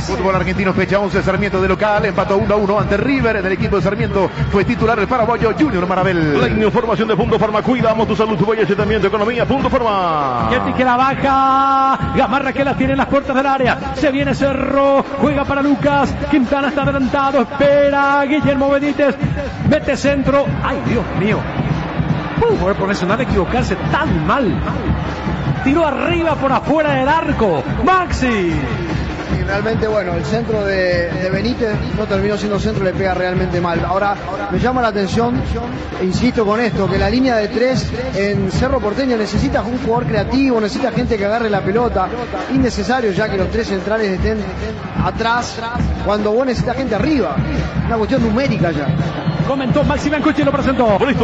Fútbol argentino, fecha 11, Sarmiento de local, empató 1-1 ante River. En el equipo de Sarmiento fue titular el paraguayo Junior Marabel. La información de Punto Farma, cuidamos tu salud, tu belleza y también tu economía. Punto Farma. Getty que la baja, Gamarra que la tiene en las puertas del área, se viene Cerro, juega para Lucas, Quintana está adelantado, espera Guillermo Benítez, mete centro, ay Dios mío, por ponerse nada, equivocarse tan mal, tiró arriba por afuera del arco, Maxi. Y realmente, bueno, el centro de Benítez no terminó siendo centro, le pega realmente mal. Ahora, me llama la atención, insisto con esto, que la línea de 3 en Cerro Porteño necesita un jugador creativo, necesita gente que agarre la pelota. Innecesario ya que los 3 centrales estén atrás, cuando vos necesitas gente arriba. Una cuestión numérica ya. Comentó Maxi Biancucci y lo presentó.